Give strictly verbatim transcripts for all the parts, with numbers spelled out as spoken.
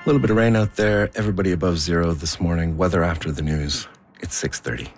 A little bit of rain out there. Everybody above zero this morning. Weather after the news. It's six thirty.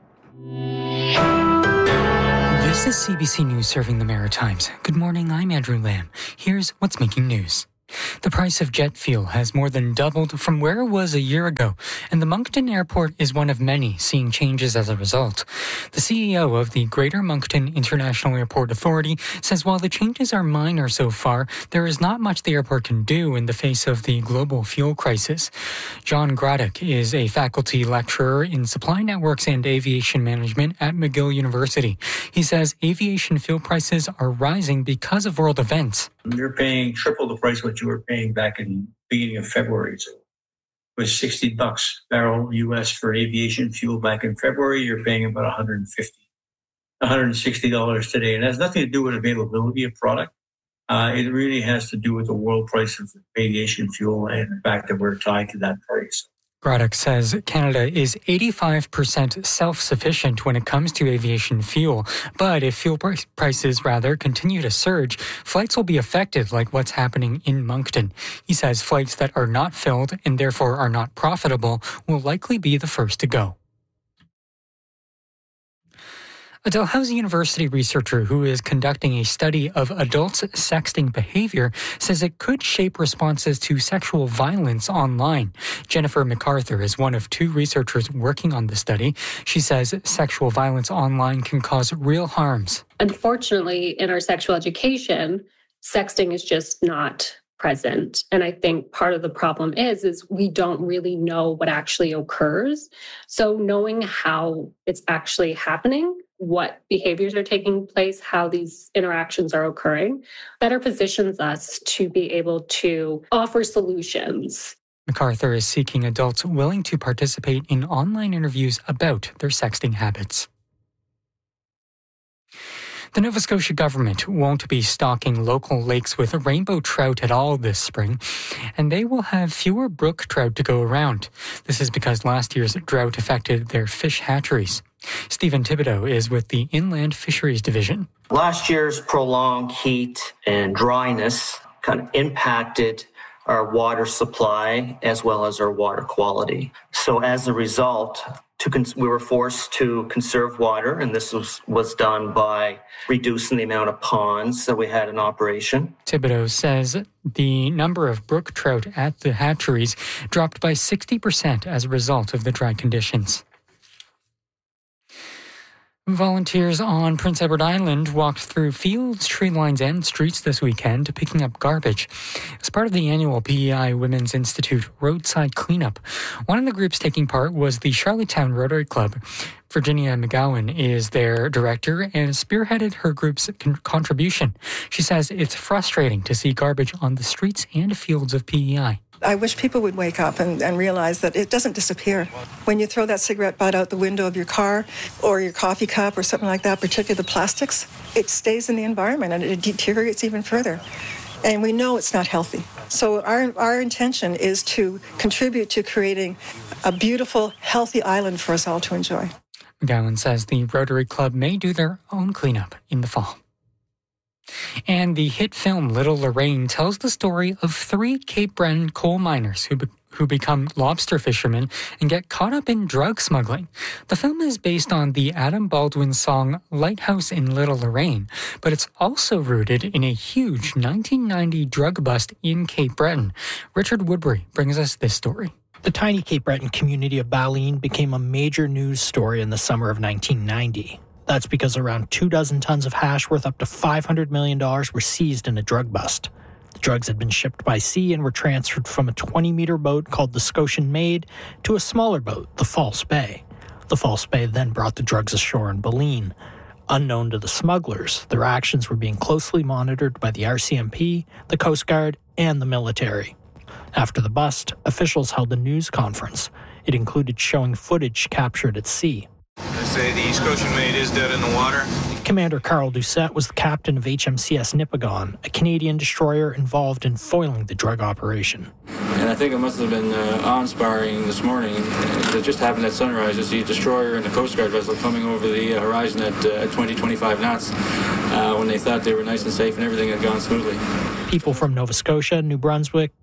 This is C B C News serving the Maritimes. Good morning, I'm Andrew Lamb. Here's what's making news. The price of jet fuel has more than doubled from where it was a year ago, and the Moncton Airport is one of many seeing changes as a result. The C E O of the Greater Moncton International Airport Authority says while the changes are minor so far, there is not much the airport can do in the face of the global fuel crisis. John Graddock is a faculty lecturer in supply networks and aviation management at McGill University. He says aviation fuel prices are rising because of world events. You're paying triple the price what you were paying back in the beginning of February. So it was sixty bucks barrel U S for aviation fuel back in February. You're paying about one hundred fifty, one hundred sixty dollars today. And it has nothing to do with availability of product. Uh, it really has to do with the world price of aviation fuel and the fact that we're tied to that price. Graddock says Canada is eighty-five percent self-sufficient when it comes to aviation fuel. But if fuel prices, rather, continue to surge, flights will be affected like what's happening in Moncton. He says flights that are not filled and therefore are not profitable will likely be the first to go. A Dalhousie University researcher who is conducting a study of adults' sexting behavior says it could shape responses to sexual violence online. Jennifer MacArthur is one of two researchers working on the study. She says sexual violence online can cause real harms. Unfortunately, in our sexual education, sexting is just not present. And I think part of the problem is, is we don't really know what actually occurs. So knowing how it's actually happening, what behaviors are taking place, how these interactions are occurring, better positions us to be able to offer solutions. MacArthur is seeking adults willing to participate in online interviews about their sexting habits. The Nova Scotia government won't be stocking local lakes with rainbow trout at all this spring, and they will have fewer brook trout to go around. This is because last year's drought affected their fish hatcheries. Stephen Thibodeau is with the Inland Fisheries Division. Last year's prolonged heat and dryness kind of impacted our water supply as well as our water quality. So as a result, to cons- we were forced to conserve water, and this was, was done by reducing the amount of ponds that we had in operation. Thibodeau says the number of brook trout at the hatcheries dropped by sixty percent as a result of the dry conditions. Volunteers on Prince Edward Island walked through fields, tree lines, and streets this weekend picking up garbage. As part of the annual P E I Women's Institute Roadside Cleanup, one of the groups taking part was the Charlottetown Rotary Club. Virginia McGowan is their director and spearheaded her group's con- contribution. She says it's frustrating to see garbage on the streets and fields of P E I. I wish people would wake up and, and realize that it doesn't disappear. When you throw that cigarette butt out the window of your car or your coffee cup or something like that, particularly the plastics, it stays in the environment and it deteriorates even further. And we know it's not healthy. So our, our intention is to contribute to creating a beautiful, healthy island for us all to enjoy. McGowan says the Rotary Club may do their own cleanup in the fall. And the hit film Little Lorraine tells the story of three Cape Breton coal miners who be- who become lobster fishermen and get caught up in drug smuggling. The film is based on the Adam Baldwin song Lighthouse in Little Lorraine, but it's also rooted in a huge nineteen ninety drug bust in Cape Breton. Richard Woodbury brings us this story. The tiny Cape Breton community of Balleen became a major news story in the summer of nineteen ninety. That's because around two dozen tons of hash worth up to five hundred million dollars were seized in a drug bust. The drugs had been shipped by sea and were transferred from a twenty-meter boat called the Scotian Maid to a smaller boat, the False Bay. The False Bay then brought the drugs ashore in Balleen. Unknown to the smugglers, their actions were being closely monitored by the R C M P, the Coast Guard, and the military. After the bust, officials held a news conference. It included showing footage captured at sea. They say the Scotian Maid is dead in the water. Commander Carl Doucette was the captain of H M C S Nipigon, a Canadian destroyer involved in foiling the drug operation. And I think it must have been uh, awe-inspiring this morning. It just happened at sunrise to see a destroyer and a Coast Guard vessel coming over the horizon at uh, twenty, twenty-five knots uh, when they thought they were nice and safe and everything had gone smoothly. People from Nova Scotia, New Brunswick,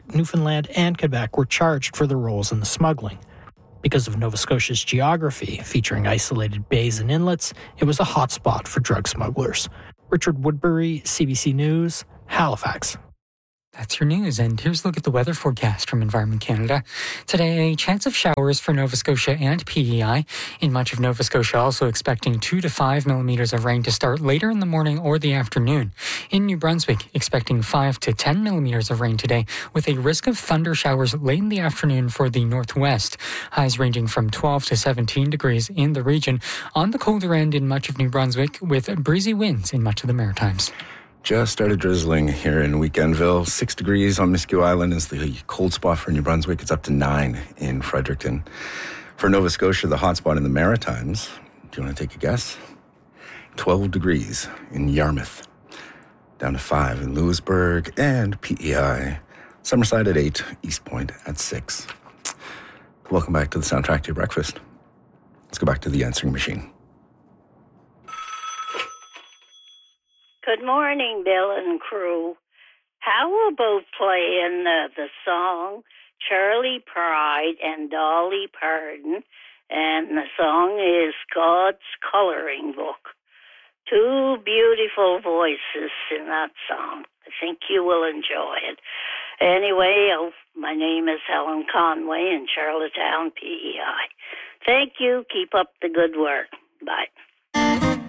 Newfoundland and Quebec were charged for their roles in the smuggling. Because of Nova Scotia's geography, featuring isolated bays and inlets, it was a hotspot for drug smugglers. Richard Woodbury, C B C News, Halifax. That's your news, and here's a look at the weather forecast from Environment Canada. Today, a chance of showers for Nova Scotia and P E I. In much of Nova Scotia, also expecting two to five millimeters of rain to start later in the morning or the afternoon. In New Brunswick, expecting five to ten millimeters of rain today, with a risk of thunder showers late in the afternoon for the northwest. Highs ranging from twelve to seventeen degrees in the region. On the colder end in much of New Brunswick, with breezy winds in much of the Maritimes. Just started drizzling here in Weekendville. Six degrees on Miscue Island is the cold spot for New Brunswick. It's up to nine in Fredericton. For Nova Scotia, the hot spot in the Maritimes, do you want to take a guess? twelve degrees in Yarmouth. Down to five in Lewisburg and P E I. Summerside at eight, East Point at six. Welcome back to the soundtrack to your breakfast. Let's go back to the answering machine. Good morning, Bill and crew. How about playing uh, the song Charlie Pride and Dolly Parton? And the song is God's Coloring Book. Two beautiful voices in that song. I think you will enjoy it. Anyway, oh, my name is Helen Conway in Charlottetown, P E I. Thank you. Keep up the good work. Bye.